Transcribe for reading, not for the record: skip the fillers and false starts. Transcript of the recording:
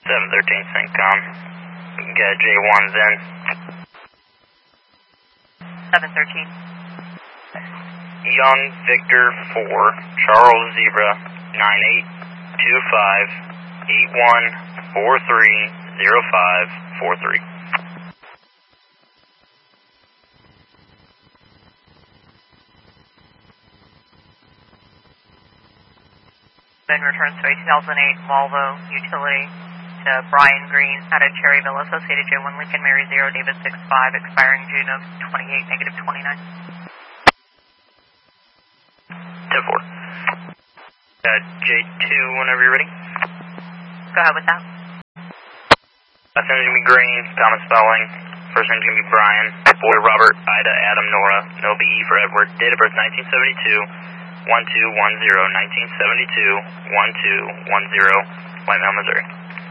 713 CENTCOM. Got J1s in. 713. Young Victor 4, Charles Zebra 982581430543. Then returns to a 2008 Volvo utility to Brian Green out of Cherryville, Associated J1 Lincoln Mary 0 David 65, expiring June of 28, negative 29. 10-4. J2 whenever you're ready. Go ahead with that. Last name's going to be Green, Thomas Spelling. First name's going to be Brian. Boy Robert, Ida, Adam, Nora. No BE for Edward. Date of birth 1972. 1210, 1972, 1210, White Male, Missouri.